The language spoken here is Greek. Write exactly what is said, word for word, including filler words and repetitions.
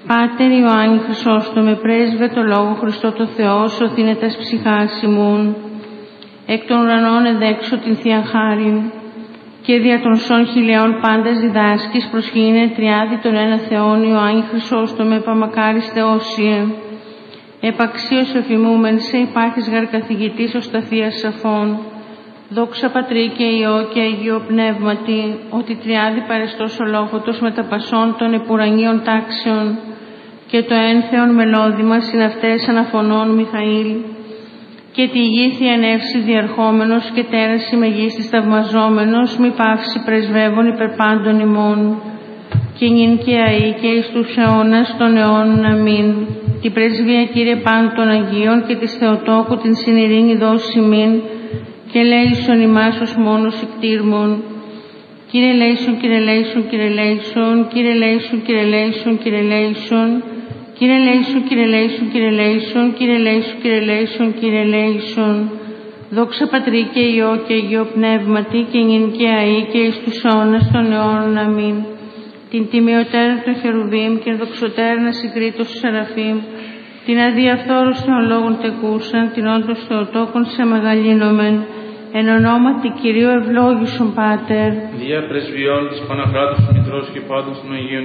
Πάτερ Ιωάννη Χρυσόστομε, πρέσβε το Λόγο Χριστό το Θεό, σωθήνε τας ψυχάς ημών. Εκ των ουρανών εδέξω την Θεία Χάριν, και δια των σών χιλιών πάντας διδάσκεις, προσχήνε τριάδι των ένα Θεόν Ιωάννη Χρυσόστομε, παμακάριστε όσιε. Επαξίως εφημούμεν σε υπάρχεις γαρ καθηγητής ως τα Θεία Σαφών. Δόξα Πατρί και Υιό και Αγίο Πνεύματι, ότι τριάδι παρεστός ολόφωτος με τα πασών των επουρανίων τάξεων και το ένθεον μελώδημα συναυτές αναφωνών Μιχαήλ και τη γήθια νεύση διερχόμενος και τέραση μεγίστης θαυμαζόμενος μη πάυση πρεσβεύων υπερπάντων ημών και νυν και αεί και εις τους αιώνας των αιώνων αμήν. Την πρεσβεία Κύριε πάντων των Αγίων και της Θεοτόκου την συνειρήνη δώσει μην και λέησον ημάς ως μόνος εκτήρμων. Κύριε λέησον, Κύριε λέησον, Κύριε λέησον, Κύριε λέησον, Κύριε λέησον, Κύριε λέησον, Κύριε λέησον, Κύριε λέησον, Κύριε λέησον, Κύριε λέησον, Κύριε λέησον, Κύριε λέησον. Δόξα Πατρί και Υιό και Αγίο Πνεύματι και νυν και αεί και εις τους αιώνας των αιώνων αμήν. Την τιμιωτέρα των Χερουβίμ και δοξωτέρα να συγκρίτως του Σεραφείμ, την αδιαφθόρους των λόγων τεκούσαν, την όντως Θεοτόκον σε μεγαλύνομεν, εν ονόματι Κυρίου ευλόγησον Πάτερ. Δια πρεσβειών της Παναχράτους Μητρός και πάντων των Αγίων